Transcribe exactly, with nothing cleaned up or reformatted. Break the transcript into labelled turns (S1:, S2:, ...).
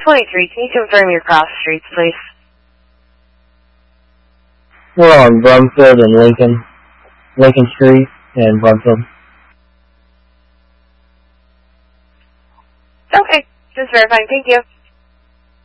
S1: twenty-three, can you confirm your cross streets, please?
S2: We're on Brumfield and Lincoln. Lincoln Street and Brumfield.
S1: Okay, just verifying. Thank you.